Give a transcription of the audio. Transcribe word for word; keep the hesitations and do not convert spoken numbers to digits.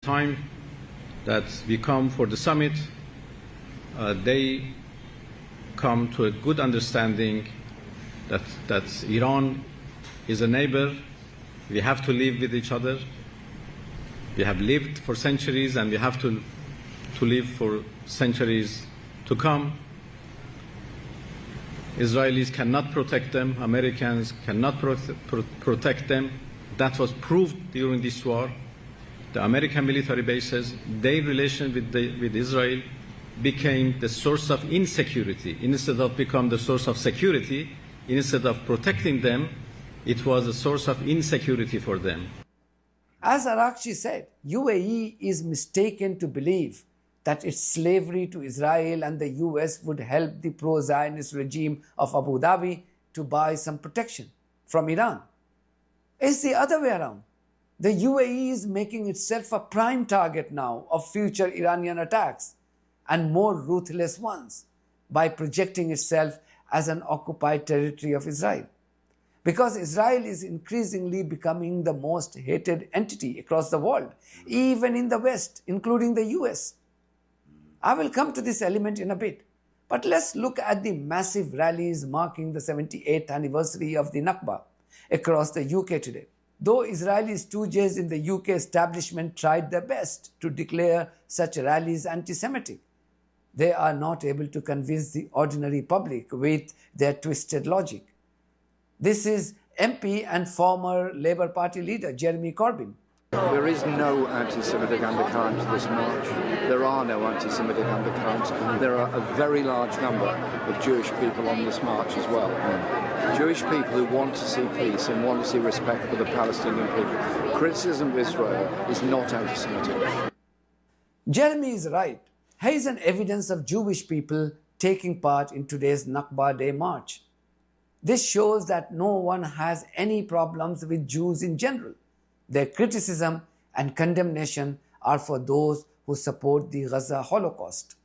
time that we come for the summit, uh, they come to a good understanding that, that Iran is a neighbor. We have to live with each other. We have lived for centuries and we have to, to live for centuries to come. Israelis cannot protect them. Americans cannot pro pro protect them. That was proved during this war. The American military bases, their relation with, the, with Israel became the source of insecurity. Instead of becoming the source of security, instead of protecting them, it was a source of insecurity for them. As Araghchi said, U A E is mistaken to believe that its slavery to Israel and the U S would help the pro-Zionist regime of Abu Dhabi to buy some protection from Iran. It's the other way around. The U A E is making itself a prime target now of future Iranian attacks, and more ruthless ones, by projecting itself as an occupied territory of Israel. Because Israel is increasingly becoming the most hated entity across the world, even in the West, including the U S. I will come to this element in a bit, but let's look at the massive rallies marking the seventy-eighth anniversary of the Nakba across the U K today. Though Israeli stooges in the U K establishment tried their best to declare such rallies anti-Semitic, they are not able to convince the ordinary public with their twisted logic. This is M P and former Labour Party leader Jeremy Corbyn. There is no anti-Semitic undercurrent to this march. There are no anti-Semitic undercurrents. There are a very large number of Jewish people on this march as well. Mm. Jewish people who want to see peace and want to see respect for the Palestinian people. Criticism of Israel is not anti-Semitic. Jeremy is right. Here is an evidence of Jewish people taking part in today's Nakba Day march. This shows that no one has any problems with Jews in general. Their criticism and condemnation are for those who support the Gaza Holocaust.